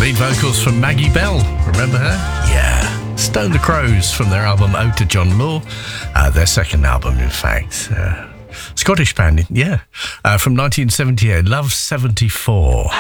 Lead vocals from Maggie Bell. Remember her? Yeah. Stone the Crows from their album Ode to John Law. Their second album, in fact. Scottish band, yeah. From 1978, Love 74.